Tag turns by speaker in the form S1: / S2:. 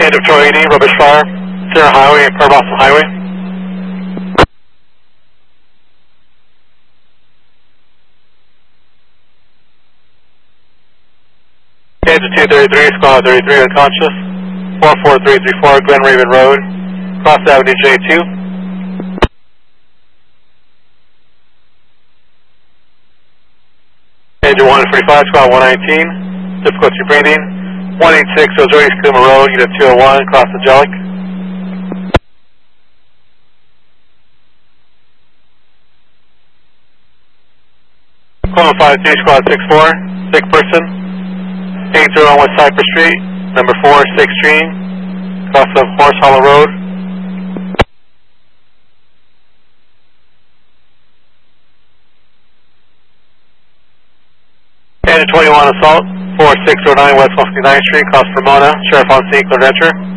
S1: End of 480, rubbish fire, Sierra Highway, or Boston Highway. Engine 233, squad 33 unconscious, 44334 Glen Raven Road, Cross Avenue J2. Engine 145, squad 119, difficulty breathing, 186 Ozark Kuma Road, unit 201, Cross Angelic. Clone 53, squad 64, sick person, 801 West Cypress Street, number 4, 6th Stream, cross of Horse Hollow Road. Engine 21 assault, 4609 West 59th Street, cross Pomona, Sheriff on scene, clear to enter.